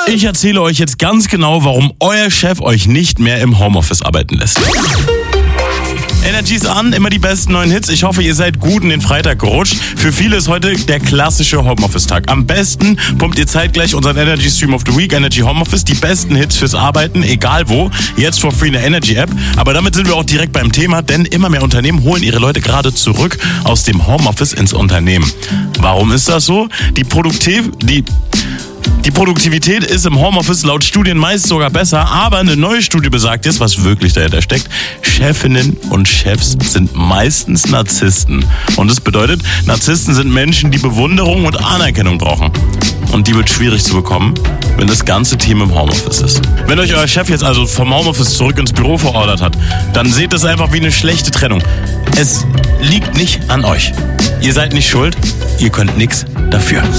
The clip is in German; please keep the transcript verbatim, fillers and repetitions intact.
Ich erzähle euch jetzt ganz genau, warum euer Chef euch nicht mehr im Homeoffice arbeiten lässt. Energy ist an, immer die besten neuen Hits. Ich hoffe, ihr seid gut in den Freitag gerutscht. Für viele ist heute der klassische Homeoffice-Tag. Am besten pumpt ihr zeitgleich unseren Energy Stream of the Week, Energy Homeoffice, die besten Hits fürs Arbeiten, egal wo. Jetzt for free in der Energy-App. Aber damit sind wir auch direkt beim Thema, denn immer mehr Unternehmen holen ihre Leute gerade zurück aus dem Homeoffice ins Unternehmen. Warum ist das so? Die Produktiv... die... Die Produktivität ist im Homeoffice laut Studien meist sogar besser, aber eine neue Studie besagt jetzt, was wirklich dahinter steckt. Chefinnen und Chefs sind meistens Narzissten. Und das bedeutet, Narzissten sind Menschen, die Bewunderung und Anerkennung brauchen. Und die wird schwierig zu bekommen, wenn das ganze Team im Homeoffice ist. Wenn euch euer Chef jetzt also vom Homeoffice zurück ins Büro verordert hat, dann seht es einfach wie eine schlechte Trennung. Es liegt nicht an euch. Ihr seid nicht schuld, ihr könnt nichts dafür.